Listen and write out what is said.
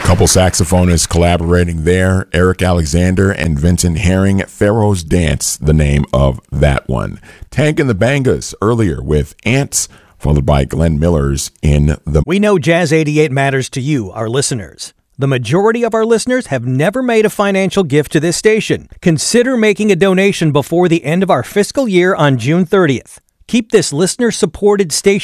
Couple saxophonists collaborating there, Eric Alexander and Vincent Herring. Pharaoh's Dance, the name of that one. Tank and the Bangas earlier with Ants, followed by Glenn Miller's In the... We know Jazz 88 matters to you, our listeners. The majority of our listeners have never made a financial gift to this station. Consider making a donation before the end of our fiscal year on June 30th. Keep this listener-supported station